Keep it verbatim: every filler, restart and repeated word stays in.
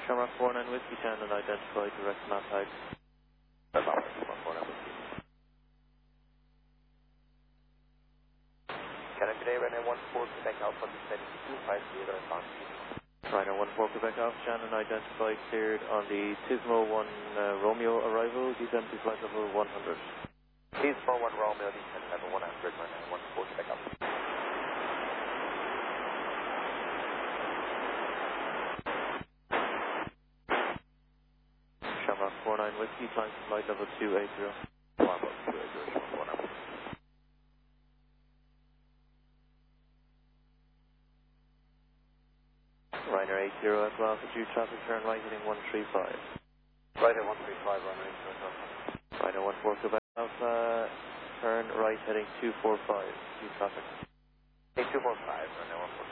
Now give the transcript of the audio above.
Shamrock four nine Whiskey Channel identified, direct map height. That's all, Shamrock four nine Whiskey. Canada today, Ryanair one four Quebec Alpha, descending to two five zero and on Ryanair one four Quebec Alpha, Shannon identified, cleared on the Tismo one uh, Romeo arrival, descend to flight level one hundred. Tismo one Romeo, descend level one hundred, Ryanair one four Quebec Alpha. Shamrock four nine Whiskey, climb to flight level two eighty. One level two eighty, Shamrock four nine. Ryanair eight zero Echo altitude traffic, turn right heading one three five. Ryanair one three five, Ryanair eight zero Echo. Ryanair one four Quebec Alpha, turn right heading two four five, new traffic. Hey, two four five, Ryanair one four